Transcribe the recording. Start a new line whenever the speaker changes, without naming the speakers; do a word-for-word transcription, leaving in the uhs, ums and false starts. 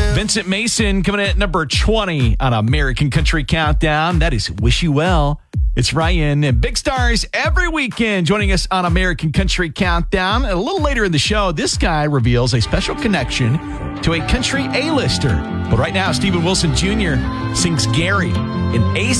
Vincent Mason coming in at number twenty on American Country Countdown. That is Wish You Well. It's Ryan and big stars every weekend joining us on American Country Countdown. And a little later in the show, this guy reveals a special connection to a country A-lister. But right now, Stephen Wilson Junior sings Gary in A